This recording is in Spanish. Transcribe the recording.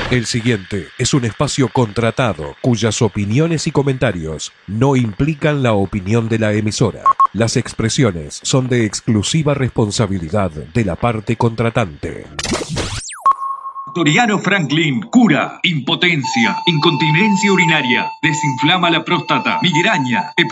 El siguiente es un espacio contratado cuyas opiniones y comentarios no implican la opinión de la emisora. Las expresiones son de exclusiva responsabilidad de la parte contratante. Toriano Franklin cura impotencia, incontinencia urinaria, desinflama la próstata, migraña,